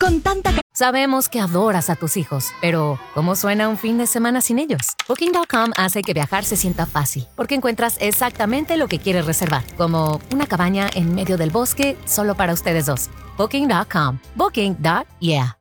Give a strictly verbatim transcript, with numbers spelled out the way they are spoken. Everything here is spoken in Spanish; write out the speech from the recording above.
con tanta... Sabemos que adoras a tus hijos, pero ¿cómo suena un fin de semana sin ellos? Booking punto com hace que viajar se sienta fácil, porque encuentras exactamente lo que quieres reservar, como una cabaña en medio del bosque solo para ustedes dos. Booking punto com. Booking. Yeah.